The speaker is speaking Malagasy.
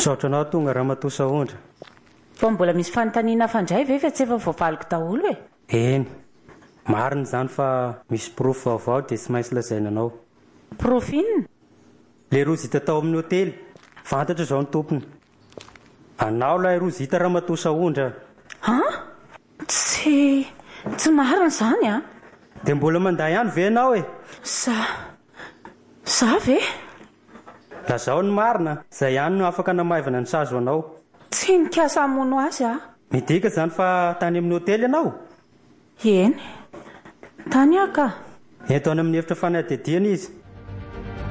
misaotra anao tonga Ramatoa Saondra. Fa mbola misy fanontaniana fandray ve fa tsy efa voavaliko daholo e? Eny, marina izany fa misy profy vaovao dia tsy maintsy lazaina anao. Profy inona? Le rozy hita tao amin'ny hôtely, fantatra izao ny tompony. Anao ilay rozy hita Ramatoa Saondra. Ha? Tsy marina izany a? Dia mbola manday ihany ve ianao e? Za ve? Lazao ny marina, izay ihany no afaka namaivana ny sazo anao. Tsy nikasa hamono azy a? Midika izany fa tany amin'ny hôtely ianao? Eny, tany aho ka. Eto any amin'ny efitra fanadihadiana izy.